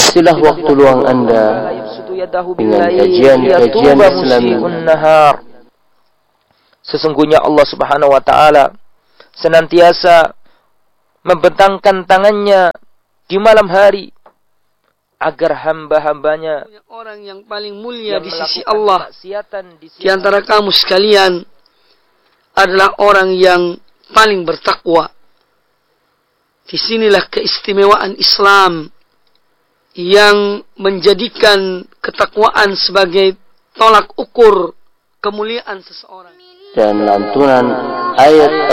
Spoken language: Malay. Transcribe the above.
Isilah waktu luang Anda dengan kajian-kajian Islami. Sesungguhnya Allah Subhanahu wa taala senantiasa membentangkan tangannya di malam hari agar hamba-hambanya, orang yang paling mulia di sisi Allah di antara kamu sekalian adalah orang yang paling bertakwa. Disinilah keistimewaan Islam yang menjadikan ketakwaan sebagai tolak ukur kemuliaan seseorang. Dan lantunan ayat